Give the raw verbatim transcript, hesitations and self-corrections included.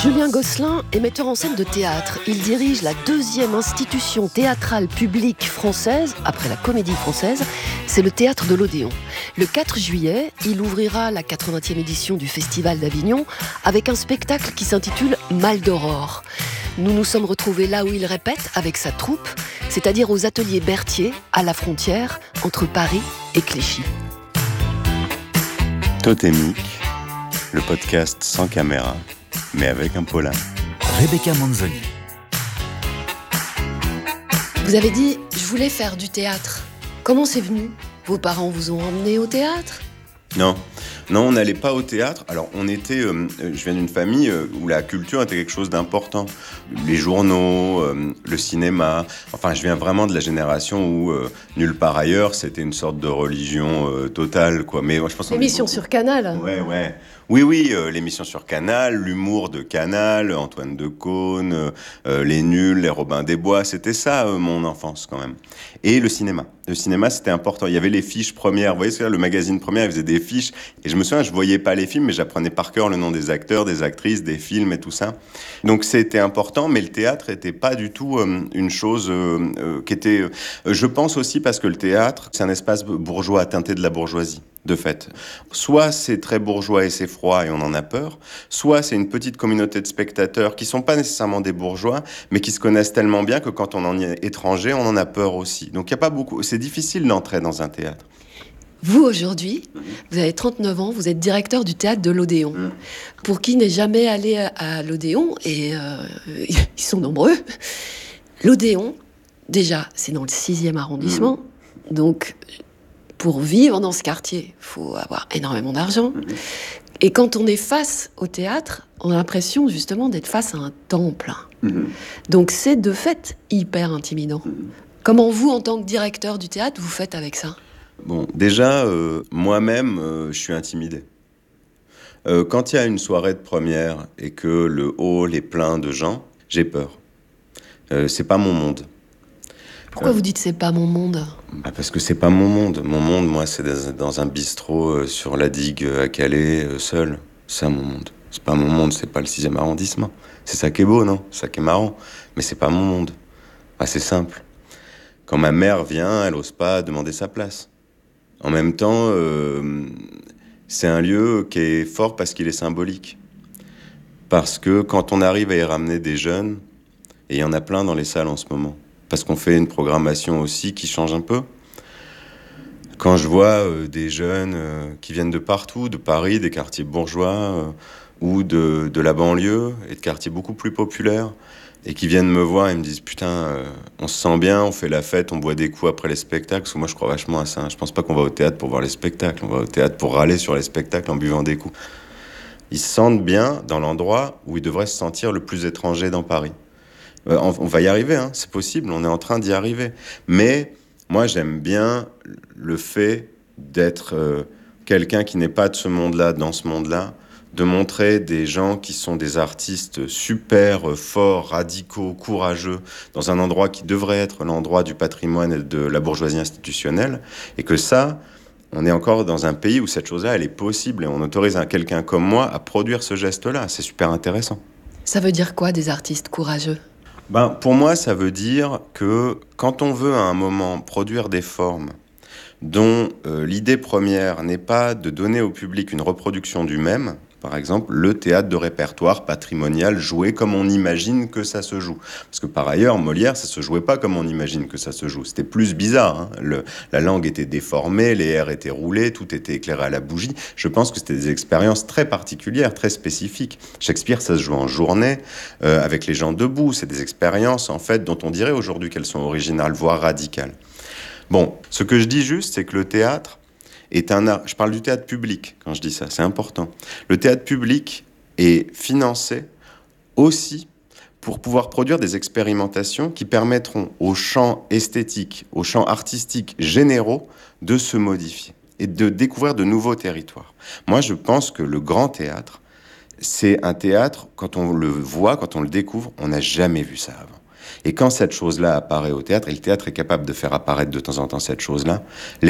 Julien Gosselin est metteur en scène de théâtre. Il dirige la deuxième institution théâtrale publique française, après la Comédie Française, c'est le Théâtre de l'Odéon. Le quatre juillet, il ouvrira la quatre-vingtième édition du Festival d'Avignon avec un spectacle qui s'intitule Mal d'Aurore. Nous nous sommes retrouvés là où il répète avec sa troupe, c'est-à-dire aux ateliers Berthier, à la frontière entre Paris et Clichy. Totémique, le podcast sans caméra, mais avec un poulain. Rebecca Manzoni. Vous avez dit, je voulais faire du théâtre. Comment c'est venu ? Vos parents vous ont emmené au théâtre ? Non, non, on n'allait pas au théâtre. Alors, on était, euh, je viens d'une famille euh, où la culture était quelque chose d'important. Les journaux, euh, le cinéma. Enfin, je viens vraiment de la génération où euh, nulle part ailleurs, c'était une sorte de religion euh, totale, quoi. Mais moi, je pense. L'émission sur Canal. Ouais, ouais. Oui, oui, euh, l'émission sur Canal, l'humour de Canal, Antoine Decaune, euh, les nuls, les Robin des Bois, c'était ça euh, mon enfance quand même. Et le cinéma. Le cinéma, c'était important. Il y avait les fiches premières. Vous voyez, c'est là, le magazine Première, il faisait des fiches. Et je me souviens, je voyais pas les films, mais j'apprenais par cœur le nom des acteurs, des actrices, des films et tout ça. Donc c'était important, mais le théâtre était pas du tout euh, une chose euh, euh, qui était... Euh, je pense aussi parce que le théâtre, c'est un espace bourgeois, teinté de la bourgeoisie. De fait. Soit c'est très bourgeois et c'est froid et on en a peur, soit c'est une petite communauté de spectateurs qui sont pas nécessairement des bourgeois, mais qui se connaissent tellement bien que quand on en est étranger, on en a peur aussi. Donc il y a pas beaucoup, c'est difficile d'entrer dans un théâtre. Vous, aujourd'hui, vous avez trente-neuf ans, vous êtes directeur du Théâtre de l'Odéon. Mmh. Pour qui n'est jamais allé à, à l'Odéon, et euh, ils sont nombreux, l'Odéon, déjà, c'est dans le sixième arrondissement, mmh. donc... Pour vivre dans ce quartier, il faut avoir énormément d'argent. Et quand on est face au théâtre, on a l'impression justement d'être face à un temple. Mmh. Donc c'est de fait hyper intimidant. Mmh. Comment vous, en tant que directeur du théâtre, vous faites avec ça ? Bon, déjà, euh, moi-même, euh, je suis intimidé. Euh, quand il y a une soirée de première et que le hall est plein de gens, j'ai peur. Euh, c'est pas mon monde. Pourquoi vous dites c'est pas mon monde ? Bah parce que c'est pas mon monde. Mon monde, moi, c'est dans un bistrot euh, sur la digue à Calais, euh, seul. C'est ça mon monde. C'est pas mon monde, c'est pas le sixième arrondissement. C'est ça qui est beau, non ? C'est ça qui est marrant. Mais c'est pas mon monde. Bah, c'est simple. Quand ma mère vient, elle ose pas demander sa place. En même temps, euh, c'est un lieu qui est fort parce qu'il est symbolique. Parce que quand on arrive à y ramener des jeunes, et il y en a plein dans les salles en ce moment, parce qu'on fait une programmation aussi qui change un peu. Quand je vois euh, des jeunes euh, qui viennent de partout, de Paris, des quartiers bourgeois, euh, ou de, de la banlieue, et de quartiers beaucoup plus populaires, et qui viennent me voir et me disent « Putain, euh, on se sent bien, on fait la fête, on boit des coups après les spectacles. » Parce que moi, je crois vachement à ça. Hein. Je pense pas qu'on va au théâtre pour voir les spectacles. On va au théâtre pour râler sur les spectacles en buvant des coups. Ils se sentent bien dans l'endroit où ils devraient se sentir le plus étranger dans Paris. On va y arriver, hein, c'est possible, on est en train d'y arriver. Mais moi, j'aime bien le fait d'être euh, quelqu'un qui n'est pas de ce monde-là, dans ce monde-là, de montrer des gens qui sont des artistes super euh, forts, radicaux, courageux, dans un endroit qui devrait être l'endroit du patrimoine et de la bourgeoisie institutionnelle, et que ça, on est encore dans un pays où cette chose-là, elle est possible, et on autorise un, quelqu'un comme moi à produire ce geste-là. C'est super intéressant. Ça veut dire quoi, des artistes courageux ? Ben, pour moi, ça veut dire que quand on veut à un moment produire des formes dont euh, l'idée première n'est pas de donner au public une reproduction du même, par exemple, le théâtre de répertoire patrimonial joué comme on imagine que ça se joue. Parce que par ailleurs, Molière, ça se jouait pas comme on imagine que ça se joue. C'était plus bizarre. Hein. Le, la langue était déformée, les airs étaient roulés, tout était éclairé à la bougie. Je pense que c'était des expériences très particulières, très spécifiques. Shakespeare, ça se joue en journée, euh, avec les gens debout. C'est des expériences, en fait, dont on dirait aujourd'hui qu'elles sont originales, voire radicales. Bon, ce que je dis juste, c'est que le théâtre est un art. Je parle du théâtre public quand je dis ça, c'est important. Le théâtre public est financé aussi pour pouvoir produire des expérimentations qui permettront aux champs esthétiques, aux champs artistiques généraux de se modifier et de découvrir de nouveaux territoires. Moi, je pense que le grand théâtre, c'est un théâtre, quand on le voit, quand on le découvre, on n'a jamais vu ça avant. Et quand cette chose-là apparaît au théâtre, et le théâtre est capable de faire apparaître de temps en temps cette chose-là, les